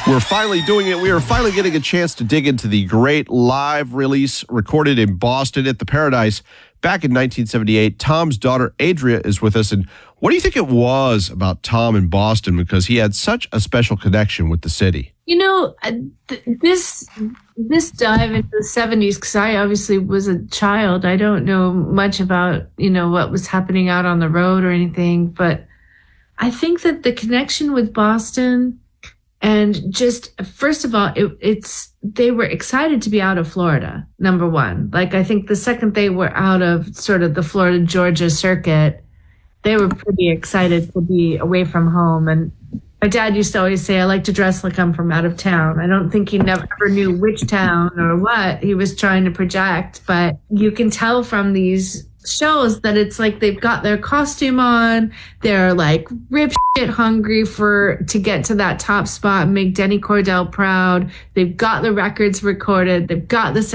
We're finally doing it. We are finally getting a chance to dig into the great live release recorded in Boston at the Paradise back in 1978. Tom's daughter, Adria, is with us. And what do you think it was about Tom in Boston? Because he had such a special connection with the city. You know, this dive into the 70s, because I obviously was a child. I don't know much about, what was happening out on the road or anything. But I think that the connection with Boston... And just, first of all, they were excited to be out of Florida, number one. Like, I think the second they were out of sort of the Florida, Georgia circuit, they were pretty excited to be away from home. And my dad used to always say, I like to dress like I'm from out of town. I don't think he never knew which town or what he was trying to project, but you can tell from these shows that it's like they've got their costume on, they're like rip shit hungry to get to that top spot and make Denny Cordell proud. They've got the records recorded, they've got the